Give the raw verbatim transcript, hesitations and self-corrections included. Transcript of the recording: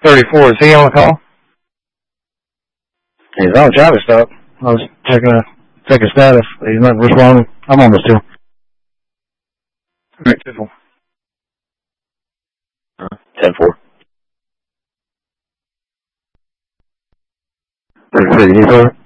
thirty-four, is he on the call? He's on traffic stop. I was checking a, checking status. He's not responding. I'm on this too. Alright, ten four. Uh, ten four. thirty-three, you need for it?